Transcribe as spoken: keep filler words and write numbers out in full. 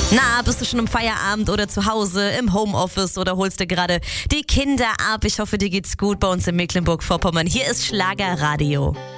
Na, bist du schon im Feierabend oder zu Hause, im Homeoffice oder holst dir gerade die Kinder ab? Ich hoffe, dir geht's gut bei uns in Mecklenburg-Vorpommern. Hier ist Schlagerradio.